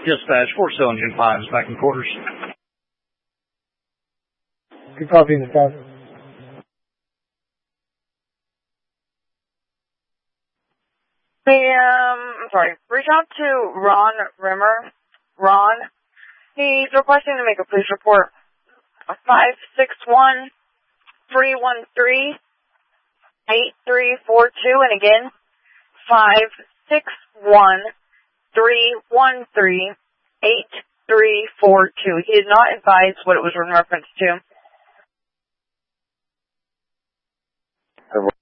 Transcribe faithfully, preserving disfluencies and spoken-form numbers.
Dispatch, Fort Sill Engine five is back in quarters. Good copy in the five. Hey, um, I'm sorry. Reach out to Ron Rimmer. Ron. He's requesting to make a police report. five six one, three one three, eight three four two. And again, five six one, three one three, eight three four two. He did not advise what it was in reference to.